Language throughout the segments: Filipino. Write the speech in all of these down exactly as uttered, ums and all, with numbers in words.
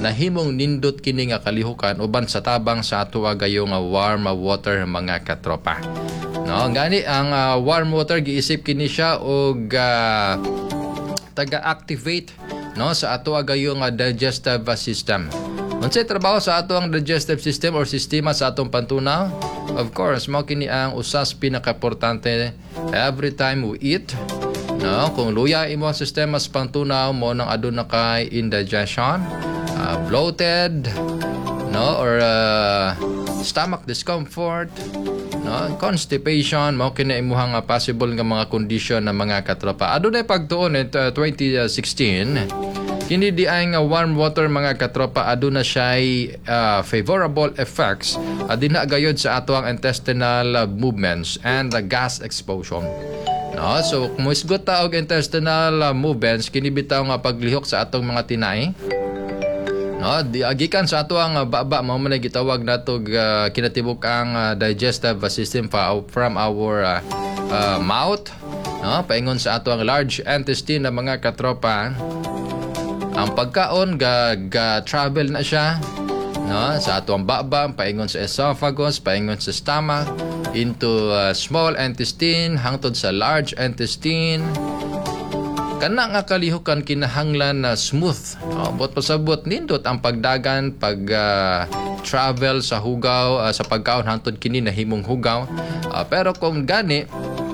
nahimong nindot kini nga kalihukan uban sa tabang sa ato gayong uh, warm water mga katropa. No, gani ang uh, warm water giisip kini siya og uh, taga-activate no sa ato gayong uh, digestive system. Unsay trabaho sa ato ang digestive system or sistema sa atong pantunaw? Of course, mao kini ang usas pinaka-importante every time we eat. No, kung luya imo ang sistema sa pantunaw mo nang aduna kay indigestion, uh, bloated, no, or uh, stomach discomfort, no, constipation, mao kini imuhang uh, possible nga mga condition ng mga katropa. Adunay pagtuon in uh, twenty sixteen. Kini di ay nga warm water mga katropa aduna siya'y uh, favorable effects adina gayod sa ato ang intestinal uh, movements and the uh, gas expulsion. No, so kung isgot ta og intestinal uh, movements kini bitaw nga paglihok sa atong mga tinai. No, di agikan sa ato ang uh, baba mao man gitawag nato uh, kinatibuk ang uh, digestive system from our uh, uh, mouth, no, paingon sa ato ang large intestine na mga katropa. Ang pagkaon ga, ga travel na siya no sa atong baba paingon sa esophagus, paingon sa stomach into uh, small intestine hangtod sa large intestine. Kana nga kalihukan kinahanglan na smooth. No? Bot pasabot nindot ang pagdagan pag uh, travel sa hugaw uh, sa pagkaon hangtod kini nahimong hugaw. Uh, pero kung gani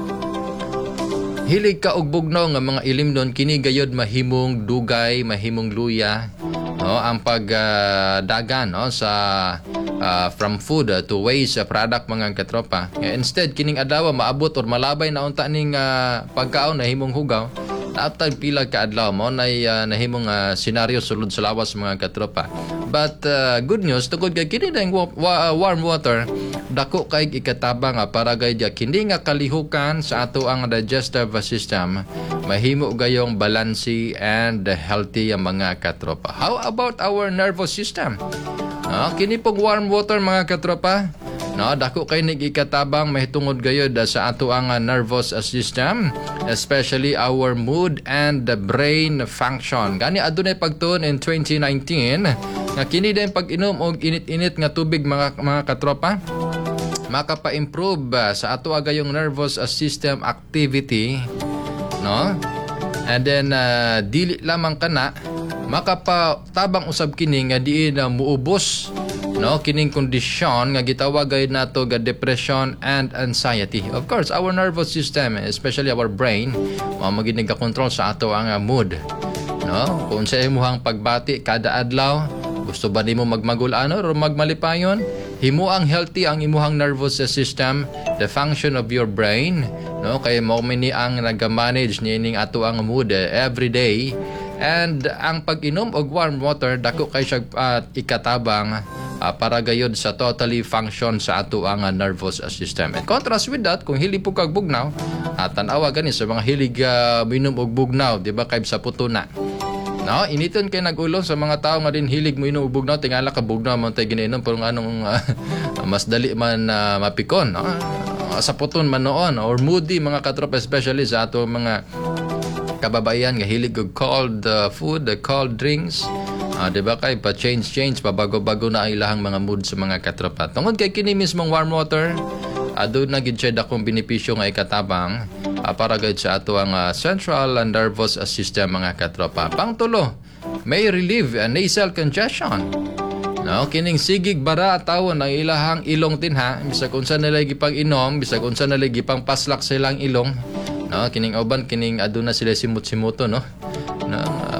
hilig ka og bugnaw nga mga ilimnon kini gayod mahimong dugay, mahimong luya, no, ang pagdagan uh, no sa uh, from food uh, to waste uh, product mga katropa. Instead kining adlaw maabot or malabay na unta ning uh, pagkaon na himong hugaw. After pila ka adlaw mo na uh, nahimong uh, senaryo sulod sa lawas mga katropa. But uh, good news tungod kay kini dang wa- wa- warm water dako kay ikatabang uh, para gay kini nga kalihukan sa ato ang digestive system mahimo gayong balansi and healthy ang mga katropa. How about our nervous system? Uh, kini pong warm water mga katropa no, dako kay nagikatabang mahitungod gayod sa ato ang uh, nervous system, especially our mood and the brain function. Gani adunay pagtuon in twenty nineteen nga kini din pag-inom og init-init nga tubig mga mga katropa makapa-improve uh, sa ato gayong nervous system activity, no? And then uh, dili lamang kana makapatabang usab kini nga diin uh, muubos no kining kondisyon nga gitawag gayud nato ga depression and anxiety. Of course, our nervous system, especially our brain, mao magid nagka-control sa ato ang uh, mood. No? Kung sa imuhang pagbati kada adlaw, gusto ba nimo magmagul-ano or magmalipayon? Himo ang healthy ang imuhang nervous system, the function of your brain, no? Kay mao ni ang naga-manage nining ato ang mood uh, every day. And ang pag-inom og warm water dako kay siya uh, ikatabang Uh, para gayod sa totally function sa ato ang uh, nervous system. In contrast with that, kung hilig po kag bugnaw, uh, tanawa gani sa mga hilig uh, minom og bugnaw, di ba kay sa putuna. No, initon kay nagulong sa mga tao nga din hilig mo inom og bugnaw, tingala ka bugnaw man tay giniinom pero anong uh, mas dali man uh, mapikon, no? Uh, sa puton man noon or moody mga katropa, especially sa ato mga kababayan nga hilig og cold uh, food, uh, cold drinks. Ah, di ba kay pa change change pa bago-bago na ang ilahang mga mood sa mga katropa. Tungod kay kini mismong warm water, adun na gid siya dakong benepisyo nga ikatabang ah, para gayud sa ato ang uh, central and nervous system mga katropa. Pangtulo, may relieve uh, nasal congestion. No, kining sigig bara tawon ang ilahang ilong tinha, bisag unsa nila gipang-inom, bisag unsa nila gipang paslak sa ilang ilong. No, kining uban kining aduna sila simut-simuto, no. No,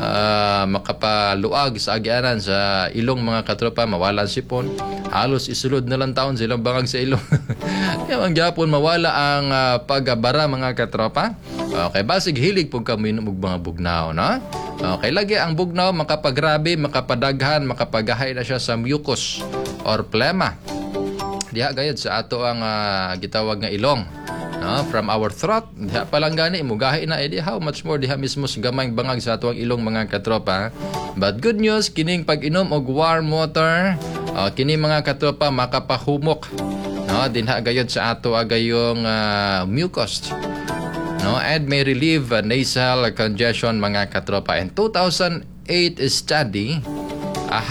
uh, makapaluag sa agyanan sa ilong mga katropa, mawalan sipon, halos isulod na lang taon silang bangag sa ilong. Kaya ang gyapon mawala ang uh, pagbara mga katropa. Okay, basig hilig pug kamo inom og mga bugnaw, no? Okay, lagi ang bugnaw makapagrabe, makapadaghan, makapagahay na siya sa mucus or plema. Diha gayud sa ato ang uh, gitawag nga ilong. No, from our throat, diha pa lang gani mugahi na edi how much more diha mismo sa gamay bangag sa ato ang ilong mga katropa. But good news, kining pag-inom og warm water, uh, kini mga katropa makapahumok, no, dinha gayud sa ato agayong uh, mucus, no, and may relieve uh, nasal congestion mga katropa. In two thousand eight study,